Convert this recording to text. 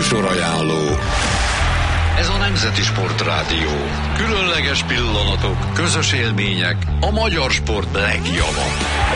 műsorajánló. Ez a Nemzeti Sportrádió. Különleges pillanatok, közös élmények, a magyar sport legjava.